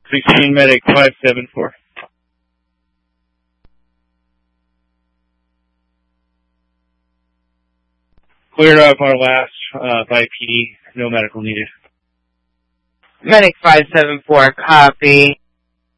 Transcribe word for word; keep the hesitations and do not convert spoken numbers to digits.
sixteen medic five seven four. Cleared up our last uh, by P D. No medical needed. Medic five seven four, copy.